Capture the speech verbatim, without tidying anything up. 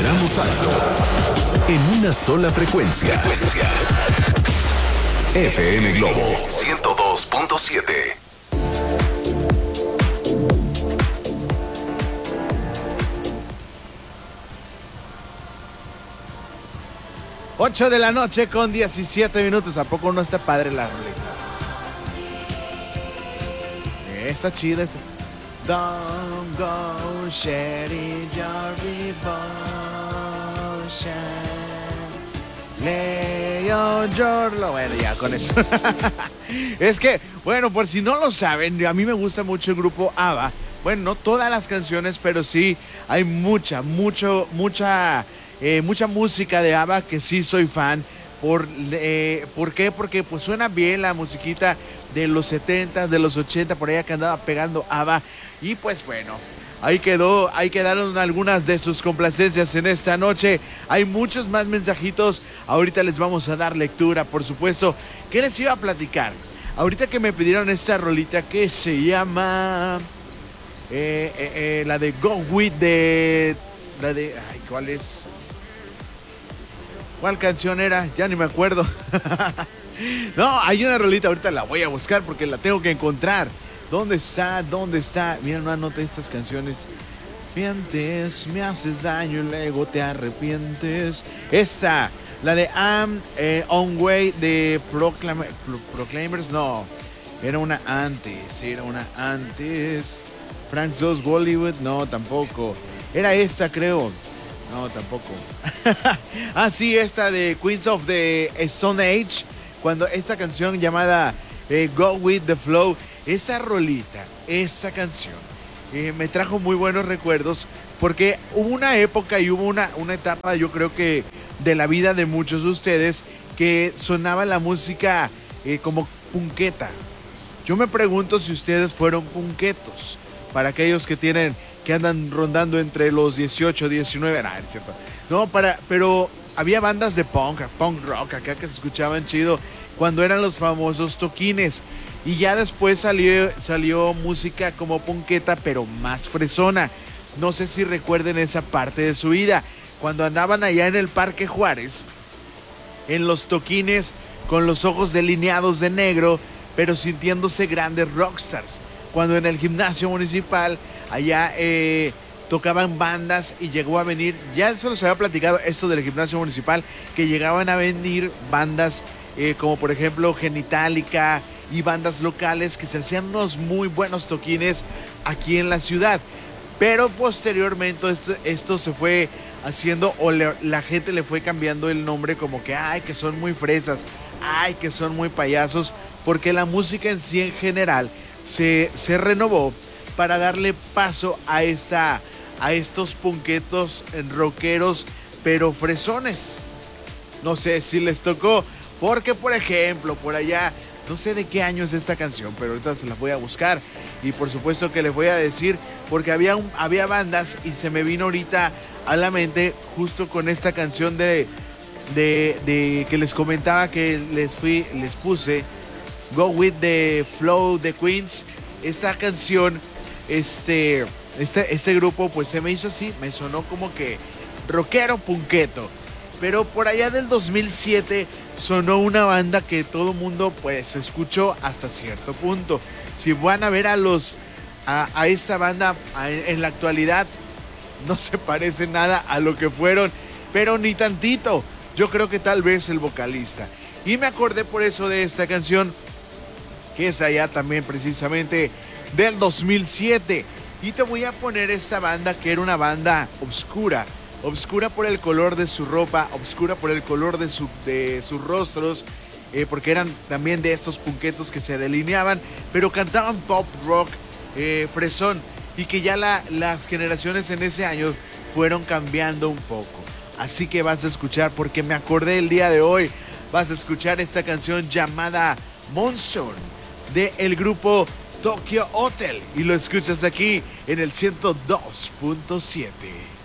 Vibramos alto en una sola frecuencia. frecuencia. F M Globo ciento dos punto siete. ocho de la noche con diecisiete minutos. ¿A poco no está padre la roleta? Está chida esta. Don't go sharing your devotion. Lay on your... Bueno, ya con eso. Es que, bueno, por si no lo saben, a mí me gusta mucho el grupo ABBA. Bueno, no todas las canciones, pero sí hay mucha, mucho, mucha... Eh, mucha música de ABBA que sí soy fan. Por, eh, ¿Por qué? Porque pues suena bien la musiquita de los setenta, de los ochenta, por allá que andaba pegando ABBA. Y pues bueno, ahí quedó, ahí quedaron algunas de sus complacencias en esta noche. Hay muchos más mensajitos, ahorita les vamos a dar lectura, por supuesto. ¿Qué les iba a platicar? Ahorita que me pidieron esta rolita que se llama eh, eh, eh, la de Go With de... La de... Ay, ¿cuál es? ¿Cuál canción era? Ya ni me acuerdo. No, hay una rolita, ahorita la voy a buscar porque la tengo que encontrar. ¿Dónde está? ¿Dónde está? Mira, no anoté estas canciones. Mientes, me haces daño y luego te arrepientes. Esta, la de I'm eh, On Way de Proclam Pro Proclaimers, no. Era una antes, era una antes. Frank Zoe's Bollywood, no, tampoco. Era esta, creo. No, tampoco. Ah, sí, esta de Queens of the Stone Age. Cuando esta canción llamada eh, Go With The Flow. Esa rolita, esa canción eh, me trajo muy buenos recuerdos. Porque hubo una época y hubo una, una etapa, yo creo que de la vida de muchos de ustedes, que sonaba la música eh, como punqueta. Yo me pregunto si ustedes fueron punquetos. Para aquellos que tienen... que andan rondando entre los dieciocho, diecinueve, nah, es cierto. No, para, pero había bandas de punk, punk rock acá que se escuchaban chido cuando eran los famosos toquines. Y ya después salió, salió música como punqueta, pero más fresona. No sé si recuerden esa parte de su vida. Cuando andaban allá en el Parque Juárez, en los toquines, con los ojos delineados de negro, pero sintiéndose grandes rockstars. Cuando en el gimnasio municipal, allá eh, tocaban bandas y llegó a venir, ya se los había platicado esto del gimnasio municipal, que llegaban a venir bandas eh, como por ejemplo Genitalica y bandas locales que se hacían unos muy buenos toquines aquí en la ciudad. Pero posteriormente esto, esto se fue haciendo o le, la gente le fue cambiando el nombre como que ay, que son muy fresas, ay, que son muy payasos, porque la música en sí en general se, se renovó para darle paso a, esta, a estos punquetos rockeros, pero fresones. No sé si les tocó, porque por ejemplo, por allá, no sé de qué año es esta canción, pero ahorita se la voy a buscar. Y por supuesto que les voy a decir, porque había, un, había bandas y se me vino ahorita a la mente justo con esta canción de, de, de que les comentaba que les, fui, les puse, Go With The Flow de Queens. Esta canción, este, este, este grupo pues se me hizo así, me sonó como que rockero punqueto. Pero por allá del dos mil siete sonó una banda que todo mundo pues escuchó hasta cierto punto. Si van a ver a los a, a esta banda a, en la actualidad, no se parece nada a lo que fueron, pero ni tantito. Yo creo que tal vez el vocalista. Y me acordé por eso de esta canción, que es allá también precisamente del dos mil siete. Y te voy a poner esta banda que era una banda obscura. Obscura por el color de su ropa, obscura por el color de, su, de sus rostros, eh, porque eran también de estos punquetos que se delineaban, pero cantaban pop rock eh, fresón, y que ya la, las generaciones en ese año fueron cambiando un poco. Así que vas a escuchar, porque me acordé el día de hoy, vas a escuchar esta canción llamada Monsoon, de el grupo Tokyo Hotel, y lo escuchas aquí en el ciento dos punto siete.